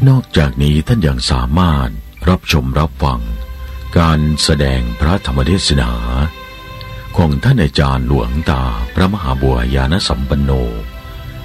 นอกจากนี้ท่านยังสามารถรับชมรับฟังการแสดงพระธรรมเทศนาของท่านอาจารย์หลวงตาพระมหาบัวยานสัมปันโน